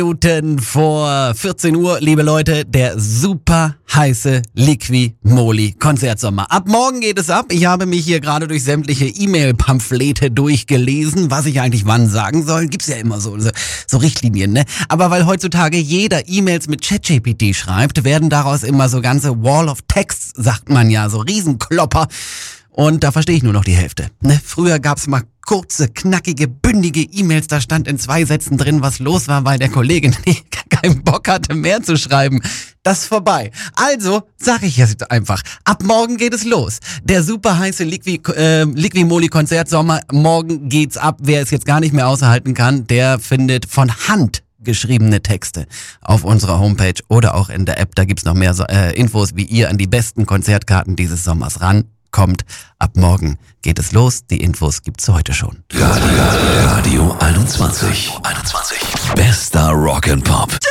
Minuten vor 14 Uhr, liebe Leute, der super heiße Liqui-Moly-Konzertsommer. Ab morgen geht es ab. Ich habe mich hier gerade durch sämtliche E-Mail-Pamphlete durchgelesen, was ich eigentlich wann sagen soll. Gibt's ja immer so Richtlinien, ne? Aber weil heutzutage jeder E-Mails mit ChatGPT schreibt, werden daraus immer so ganze Wall of Text, sagt man ja, so Riesenklopper. Und da verstehe ich nur noch die Hälfte. Ne? Früher gab's mal kurze, knackige, bündige E-Mails, da stand in 2 Sätzen drin, was los war, weil der Kollegin keinen Bock hatte, mehr zu schreiben. Das ist vorbei. Also sage ich jetzt einfach, ab morgen geht es los. Der super heiße Liqui-Moly-Konzertsommer, morgen geht's ab. Wer es jetzt gar nicht mehr aushalten kann, der findet von Hand geschriebene Texte auf unserer Homepage oder auch in der App. Da gibt's noch mehr Infos, wie ihr an die besten Konzertkarten dieses Sommers rankommt. Ab morgen geht es los. Die Infos gibt's heute schon. Radio 21. Bester Rock and Pop.